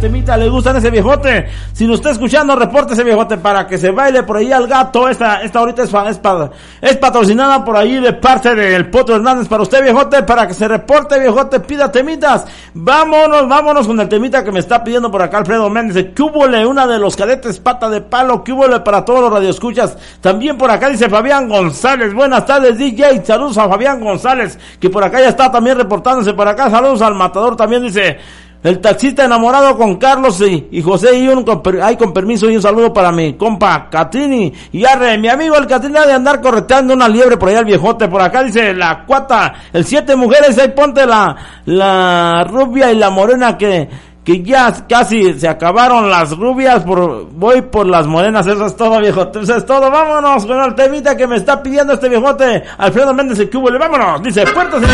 temita le gustan a ese viejote. Si nos está escuchando, reporte ese viejote para que se baile por ahí al gato. Esta ahorita es patrocinada por ahí de parte del Potro Hernández para usted, viejote, para que se reporte, viejote, pida temitas. Vámonos con el temita que me está pidiendo por acá Alfredo Méndez. ¿Qué hubole? Una de los cadetes pata de palo. ¿Qué hubole para todos los radioescuchas? También por acá dice Fabián González. Buenas tardes, DJ. Saludos a Fabián González, que por acá ya está también reportándose por acá. Saludos al Matador también, dice el taxista enamorado con Carlos y José y con permiso y un saludo para mi compa Catrini y arre, mi amigo el Catrini de andar correteando una liebre por allá el viejote. Por acá dice la cuata, el 7 mujeres, ahí ponte la rubia y la morena que ya casi se acabaron las rubias, voy por las morenas. Eso es todo, viejote, eso es todo. Vámonos con el temita que me está pidiendo este viejote Alfredo Méndez, el cubo, vámonos, dice puertas en